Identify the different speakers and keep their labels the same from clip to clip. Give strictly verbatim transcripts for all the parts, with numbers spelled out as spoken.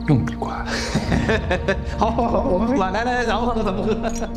Speaker 1: 用你管。
Speaker 2: 好，好，好，我们管。来来，咱们喝，咱们喝。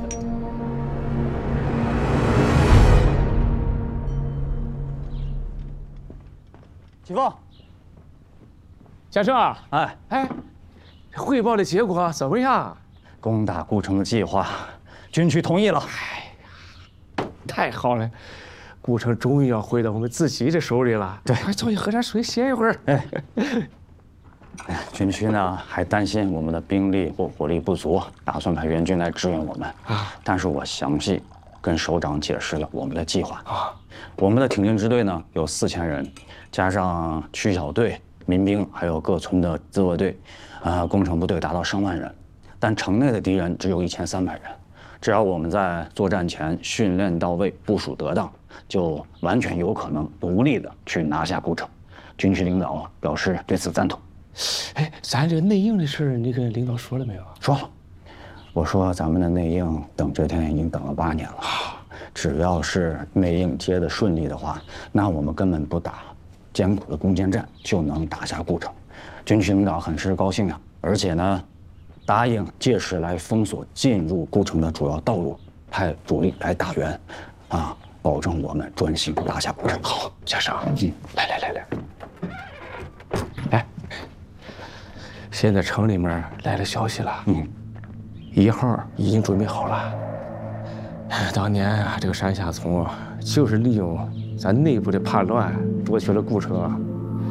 Speaker 3: 启峰，
Speaker 4: 先生啊，
Speaker 3: 哎
Speaker 4: 哎，汇报的结果怎么样？
Speaker 3: 攻打顾城的计划，军区同意了。
Speaker 4: 太好了，顾城终于要回到我们自己的手里了。
Speaker 3: 对，
Speaker 4: 快坐下喝点水，歇一会儿。
Speaker 3: 哎，哎，军区呢还担心我们的兵力或火力不足，打算派援军来支援我们啊。但是我详细跟首长解释了我们的计划啊。我们的挺进支队呢有四千人，加上区小队、民兵，还有各村的自卫队，啊，工程部队达到上万人。但城内的敌人只有一千三百人。只要我们在作战前训练到位、部署得当，就完全有可能独立的去拿下顾城。军区领导表示对此赞同。
Speaker 4: 哎，咱这个内应的事儿，你跟领导说了没有？
Speaker 3: 说了，我说咱们的内应等这天已经等了八年了，只要是内应接的顺利的话，那我们根本不打艰苦的攻坚战就能打下顾城。军区领导很是高兴啊，而且呢，答应届时来封锁进入顾城的主要道路，派主力来打援，啊，保证我们专心打下顾城。
Speaker 4: 好，先生，
Speaker 3: 嗯，
Speaker 4: 来来来来，来，现在城里面来了消息了，
Speaker 3: 嗯，
Speaker 4: 一号已经准备好了。当年啊，这个山下从就是利用咱内部的叛乱夺取了顾城。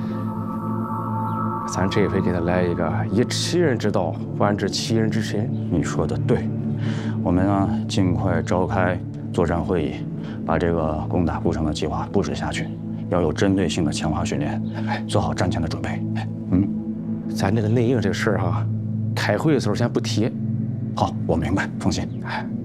Speaker 4: 咱这回给他来一个以其人之道还治其人之身。
Speaker 3: 你说的对，我们呢尽快召开作战会议，把这个攻打顾城的计划布置下去，要有针对性的强化训练，做好战前的准备。嗯，
Speaker 4: 咱这个内应这个事儿哈，开会的时候先不提。
Speaker 3: 好，我明白，放心。
Speaker 4: 哎。